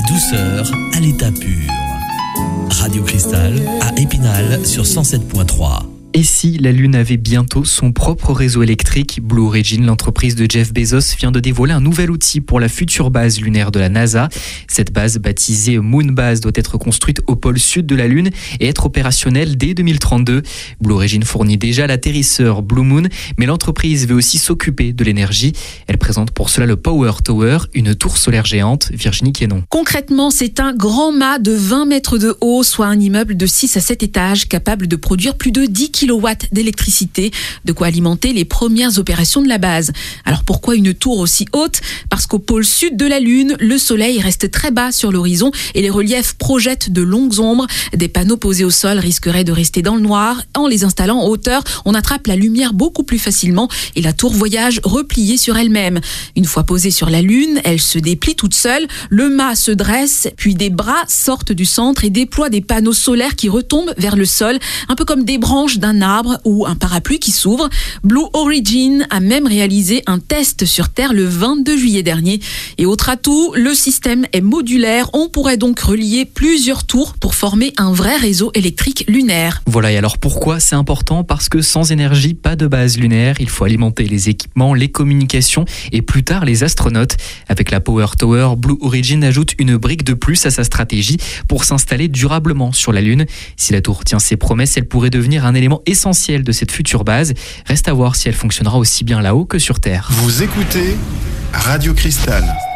douceur à l'état pur. Radio Cristal à Épinal sur 107.3. Et si la Lune avait bientôt son propre réseau électrique? Blue Origin, l'entreprise de Jeff Bezos, vient de dévoiler un nouvel outil pour la future base lunaire de la NASA. Cette base, baptisée Moonbase, doit être construite au pôle sud de la Lune et être opérationnelle dès 2032. Blue Origin fournit déjà l'atterrisseur Blue Moon, mais l'entreprise veut aussi s'occuper de l'énergie. Elle présente pour cela le Power Tower, une tour solaire géante. Virginie Quénon. Concrètement, c'est un grand mât de 20 mètres de haut, soit un immeuble de 6 à 7 étages, capable de produire plus de 10 kilowatts d'électricité, de quoi alimenter les premières opérations de la base. Alors pourquoi une tour aussi haute? Parce qu'au pôle sud de la Lune, le soleil reste très bas sur l'horizon et les reliefs projettent de longues ombres. Des panneaux posés au sol risqueraient de rester dans le noir. En les installant en hauteur, on attrape la lumière beaucoup plus facilement et la tour voyage repliée sur elle-même. Une fois posée sur la Lune, elle se déplie toute seule, le mât se dresse, puis des bras sortent du centre et déploient des panneaux solaires qui retombent vers le sol, un peu comme des branches d'un arbre ou un parapluie qui s'ouvre. Blue Origin a même réalisé un test sur Terre le 22 juillet dernier. Et autre atout, le système est modulaire. On pourrait donc relier plusieurs tours pour former un vrai réseau électrique lunaire. Voilà, et alors pourquoi c'est important? Parce que sans énergie, pas de base lunaire. Il faut alimenter les équipements, les communications et plus tard les astronautes. Avec la Power Tower, Blue Origin ajoute une brique de plus à sa stratégie pour s'installer durablement sur la Lune. Si la tour tient ses promesses, elle pourrait devenir un élément essentiel de cette future base. Reste à voir si elle fonctionnera aussi bien là-haut que sur Terre. Vous écoutez Radio Cristal.